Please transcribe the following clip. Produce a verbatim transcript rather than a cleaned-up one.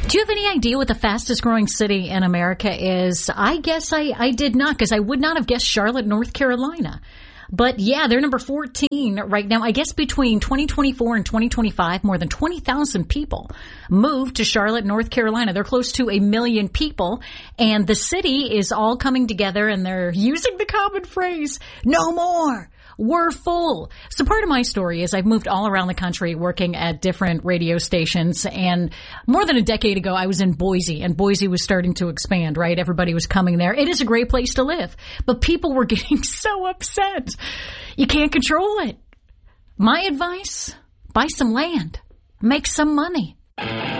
Do you have any idea what the fastest growing city in America is? I guess I, I did not, because I would not have guessed Charlotte, North Carolina. But yeah, they're number fourteen right now. I guess between twenty twenty-four and twenty twenty-five, more than twenty thousand people moved to Charlotte, North Carolina. They're close to a million people, and the city is all coming together, and they're using the common phrase, no more. We're full. So part of my story is I've moved all around the country working at different radio stations. And more than a decade ago, I was in Boise, and Boise was starting to expand, right? Everybody was coming there. It is a great place to live. But people were getting so upset. You can't control it. My advice, buy some land. Make some money.